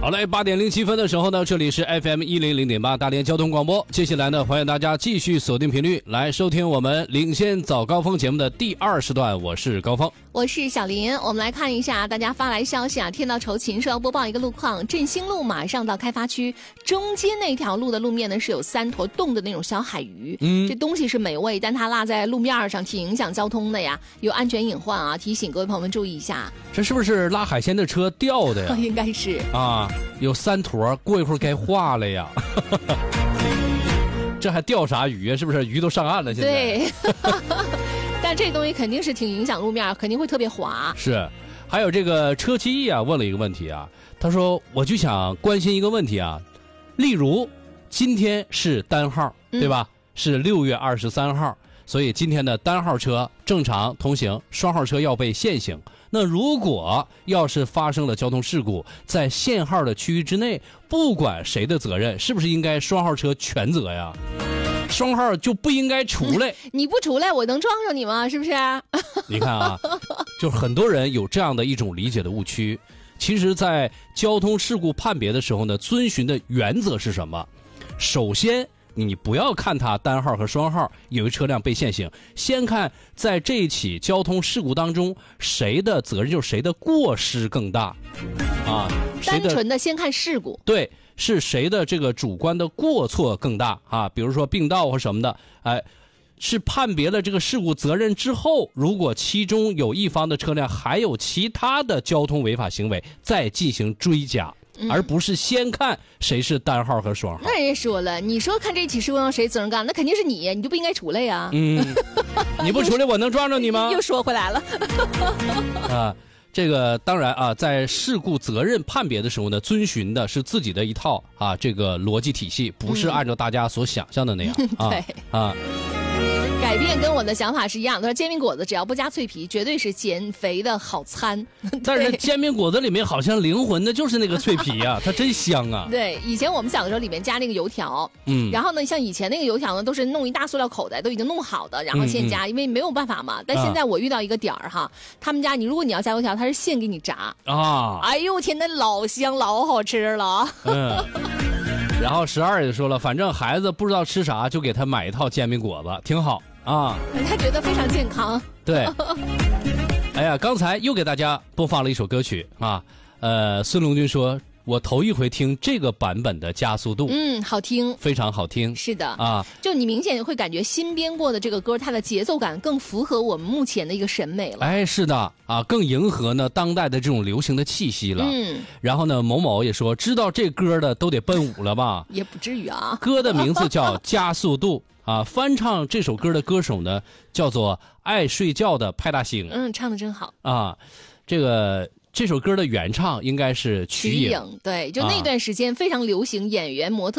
好嘞，8:07的时候呢，这里是 FM100.8 大连交通广播。接下来呢，欢迎大家继续锁定频率来收听我们领先早高峰节目的第2时段。我是高峰， 我是小林。我们来看一下大家发来消息啊，天道酬勤说要播报一个路况，振兴路马上到开发区中间那条路的路面呢是有3坨冻的那种小海鱼，这东西是美味，但它落在路面上挺影响交通的呀，有安全隐患啊，提醒各位朋友们注意一下。 这是不是拉海鲜的车掉的呀？ 应该是啊，有3坨，过一会儿该化了呀。这还钓啥鱼啊？是不是鱼都上岸了？现在对。但这东西肯定是挺影响路面，肯定会特别滑。 是，还有这个车七义啊，问了一个问题啊，他说我就想关心一个问题啊，例如今天是单号，对吧？是6月23号，所以今天的单号车正常通行，双号车要被限行。那如果要是发生了交通事故，在限号的区域之内，不管谁的责任，是不是应该双号车全责呀？双号就不应该出来， 你不出来，我能撞上你吗？是不是？ 你看啊，就很多人有这样的一种理解的误区。其实，在交通事故判别的时候呢，遵循的原则是什么？首先，你不要看它单号和双号有一车辆被限行，先看在这一起交通事故当中，谁的责任就是谁的过失更大啊？ 单纯的先看事故， 对。是谁的这个主观的过错更大啊？比如说并道或什么的，是判别了这个事故责任之后，如果其中有一方的车辆还有其他的交通违法行为，再进行追加，而不是先看谁是单号和双号。 那人家说了，你说看这起事故让谁责任干，那肯定是你，你就不应该出来呀。 你不出来，我能撞着你吗？ 又说回来了。 啊。这个当然啊，在事故责任判别的时候呢，遵循的是自己的一套这个逻辑体系，不是按照大家所想象的那样对啊。 改变跟我的想法是一样的，他说煎饼果子只要不加脆皮，绝对是减肥的好餐。 但是煎饼果子里面好像灵魂的就是那个脆皮啊，它真香啊。 对，以前我们小的时候里面加那个油条，然后呢，像以前那个油条呢，都是弄一大塑料口袋，都已经弄好的，然后现加，因为没有办法嘛。但现在我遇到一个点儿哈，他们家如果你要加油条，他是现给你炸啊。哎呦天，那老香老好吃了。 然后12也说了，反正孩子不知道吃啥，就给他买一套煎饼果子，挺好啊。 他觉得非常健康。 对。哎呀，刚才又给大家播放了一首歌曲啊，孙龙军说，我头一回听这个版本的加速度， 好听， 非常好听。 是的啊， 就你明显会感觉新编过的这个歌，它的节奏感更符合我们目前的一个审美了。 哎，是的啊，更迎合呢当代的这种流行的气息了。然后呢，某某也说，知道这歌的都得奔5了吧？ 也不至于啊。 歌的名字叫《加速度》啊，翻唱这首歌的歌手呢叫做爱睡觉的派大星。 唱得真好啊，这首歌的原唱应该是瞿颖， 对，就那段时间非常流行演员模特